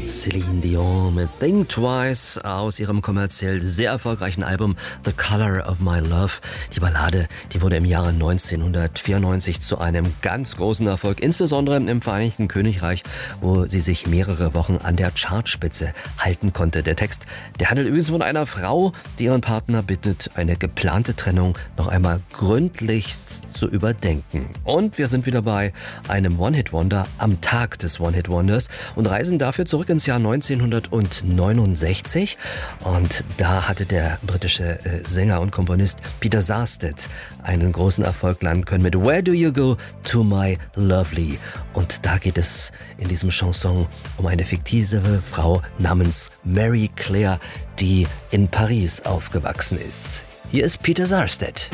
Celine Dion mit Think Twice aus ihrem kommerziell sehr erfolgreichen Album The Color of My Love. Die Ballade, die wurde im Jahre 1994 zu einem ganz großen Erfolg, insbesondere im Vereinigten Königreich, wo sie sich mehrere Wochen an der Chartspitze halten konnte. Der Text, der handelt übrigens von einer Frau, die ihren Partner bittet, eine geplante Trennung noch einmal gründlichst zu überdenken. Und wir sind wieder bei einem One-Hit-Wonder am Tag des One-Hit-Wonders und reisen dafür zurück ins Jahr 1969. Und da hatte der britische Sänger und Komponist Peter Sarstedt einen großen Erfolg landen können mit Where Do You Go to My Lovely? Und da geht es in diesem Chanson um eine fiktive Frau namens Mary Claire, die in Paris aufgewachsen ist. Hier ist Peter Sarstedt.